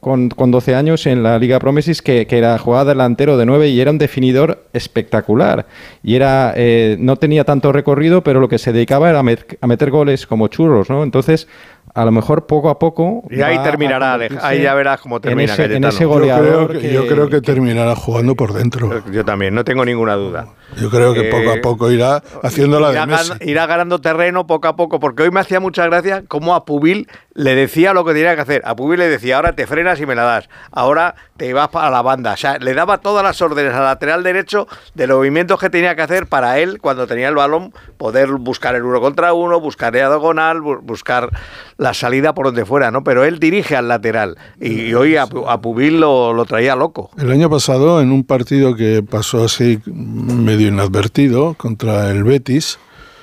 con 12 años en la Liga Promesis que jugaba delantero de 9 y era un definidor espectacular. Y era no tenía tanto recorrido, pero lo que se dedicaba era a meter goles como churros, ¿no? Entonces, a lo mejor poco a poco... Y ahí terminará, ahí ya verás cómo termina en ese goleador yo creo que terminará jugando por dentro. Yo también, no tengo ninguna duda. Yo creo que poco a poco irá haciéndola de Messi. Irá ganando terreno poco a poco, porque hoy me hacía mucha gracia cómo a Pubil le decía lo que tenía que hacer. A Pubil le decía, ahora te frenas y me la das, ahora te vas para la banda. O sea, le daba todas las órdenes al lateral derecho de los movimientos que tenía que hacer para él, cuando tenía el balón, poder buscar el 1 contra 1, buscar el diagonal, buscar la salida por donde fuera, ¿no? Pero él dirige al lateral y hoy a Pubil lo traía loco. El año pasado, en un partido que pasó así medio inadvertido contra el Betis,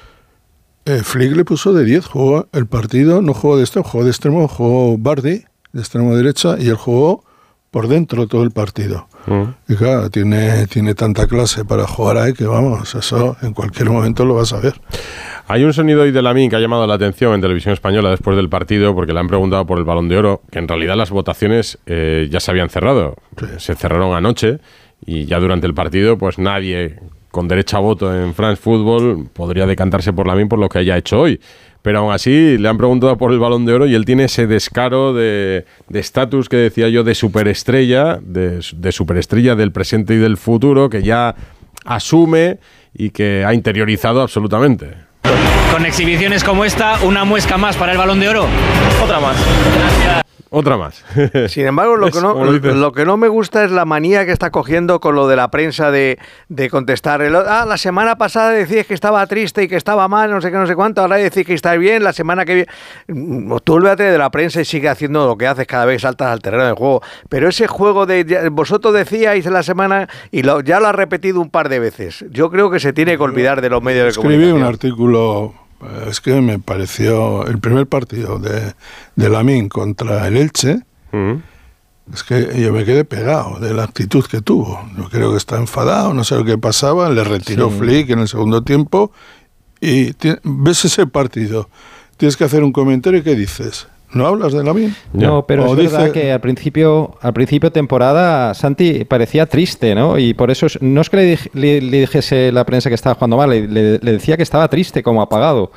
Flick le puso de 10, jugó el partido, no jugó de extremo, jugó de extremo, jugó Bardi de extremo derecha y él jugó por dentro todo el partido. Y claro, tiene tanta clase para jugar ahí que vamos, eso en cualquier momento lo vas a ver. Hay un sonido hoy de Lamine que ha llamado la atención en Televisión Española después del partido, porque le han preguntado por el Balón de Oro, que en realidad las votaciones ya se habían cerrado. Sí. Se cerraron anoche y ya durante el partido pues nadie con derecho a voto en France Football podría decantarse por Lamine por lo que haya hecho hoy. Pero aún así le han preguntado por el Balón de Oro y él tiene ese descaro de estatus que decía yo de superestrella, de superestrella del presente y del futuro, que ya asume y que ha interiorizado absolutamente. Con exhibiciones como esta, una muesca más para el Balón de Oro. Otra más. Gracias. Otra más. Sin embargo, lo que no me gusta es la manía que está cogiendo con lo de la prensa de contestar. La semana pasada decías que estaba triste y que estaba mal, no sé qué, no sé cuánto, ahora decís que está bien, la semana que viene... Tú olvídate de la prensa y sigue haciendo lo que haces cada vez que saltas al terreno del juego. Pero ese juego vosotros decíais en la semana y ya lo has repetido un par de veces. Yo creo que se tiene que olvidar de los medios de comunicación. Escribí un artículo... Es que me pareció el primer partido de Lamine contra el Elche. Es que yo me quedé pegado de la actitud que tuvo. Yo creo que está enfadado, no sé lo que pasaba. Le retiró Flick en el segundo tiempo. Y ves ese partido, tienes que hacer un comentario y ¿qué dices? ¿No hablas de Lamine? No, pero es verdad que al principio de temporada Santi parecía triste, ¿no? Y por eso no es que le dijese la prensa que estaba jugando mal, le decía que estaba triste, como apagado.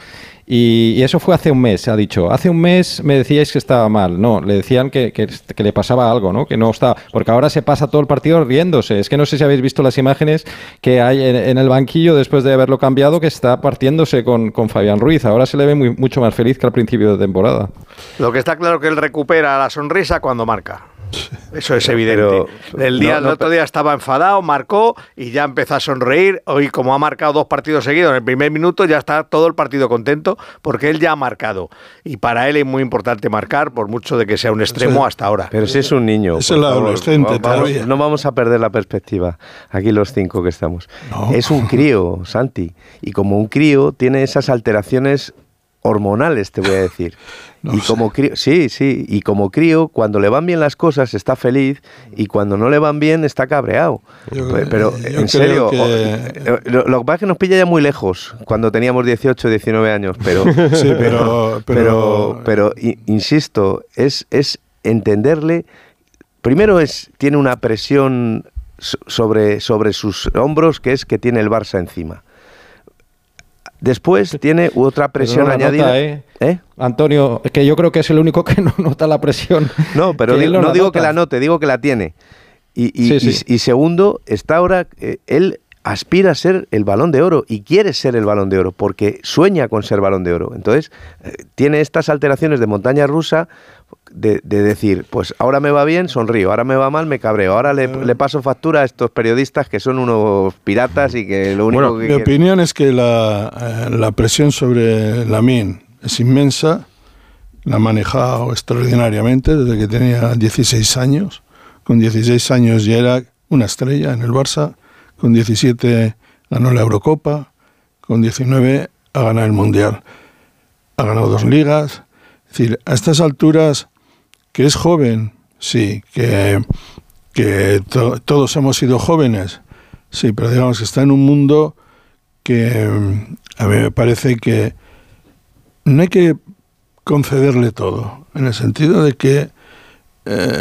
Y eso fue hace un mes, ha dicho. Hace un mes me decíais que estaba mal. No, le decían que le pasaba algo, ¿no? Que no estaba... Porque ahora se pasa todo el partido riéndose. Es que no sé si habéis visto las imágenes que hay en el banquillo después de haberlo cambiado, que está partiéndose con Fabián Ruiz. Ahora se le ve mucho más feliz que al principio de temporada. Lo que está claro que él recupera la sonrisa cuando marca. Eso es evidente. El otro día estaba enfadado, marcó y ya empezó a sonreír. Hoy, como ha marcado 2 partidos seguidos en el primer minuto, ya está todo el partido contento porque él ya ha marcado. Y para él es muy importante marcar, por mucho de que sea un extremo hasta ahora. Pero si es un niño. Es el adolescente todavía. No vamos a perder la perspectiva, aquí los 5 que estamos. No. Es un crío, Santi. Y como un crío tiene esas alteraciones hormonales, te voy a decir. No y como crío, y como crío, cuando le van bien las cosas está feliz y cuando no le van bien está cabreado. Pero en serio, lo que pasa es que nos pilla ya muy lejos, cuando teníamos 18, 19 años, pero sí, pero insisto, es entenderle. Primero tiene una presión sobre sus hombros, que es que tiene el Barça encima. Después tiene otra presión añadida. Antonio, es que yo creo que es el único que no nota la presión. No, pero no digo que la note, digo que la tiene. Y segundo, está ahora, él aspira a ser el Balón de Oro y quiere ser el Balón de Oro porque sueña con ser Balón de Oro. Entonces, tiene estas alteraciones de montaña rusa de decir, pues ahora me va bien, sonrío, ahora me va mal, me cabreo, ahora le paso factura a estos periodistas que son unos piratas y que lo único que mi opinión es que la presión sobre Lamine es inmensa, la ha manejado extraordinariamente desde que tenía 16 años. Con 16 años ya era una estrella en el Barça, con 17 ganó la Eurocopa, con 19 ha ganado el Mundial, ha ganado 2 ligas. Es decir, a estas alturas, que es joven, sí, que todos hemos sido jóvenes, sí, pero digamos que está en un mundo que a mí me parece que no hay que concederle todo, en el sentido de que